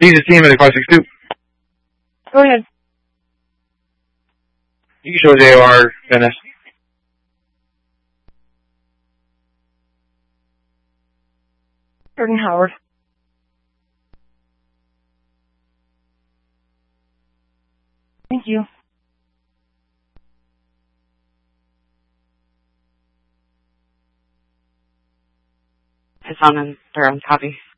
He's a team at 562. Go ahead. You can show JOR, Dennis. Jordan Howard. Thank you. It's on and they're on copy.